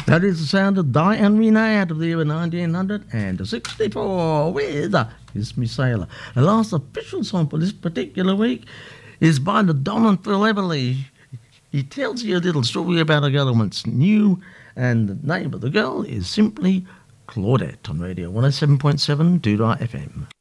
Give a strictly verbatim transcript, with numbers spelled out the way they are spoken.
That is the sound of Diane Renee out of the year nineteen sixty-four with uh, Kiss Me Sailor. The last official song for this particular week is by the Don and Phil Everly. He tells you a little story about a girl that's new, and the name of the girl is simply Claudette on Radio one oh seven point seven Doodah F M.